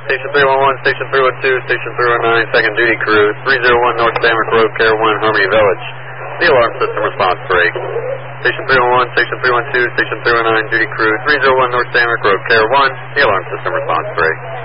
Station 311, Station 312, Station 309, second duty crew, 301 North Stamford Road, Care 1, Harmony Village. The alarm system response break. Station 311, Station 312, Station 309, duty crew, 301 North Stamford Road, Care 1. The alarm system response break.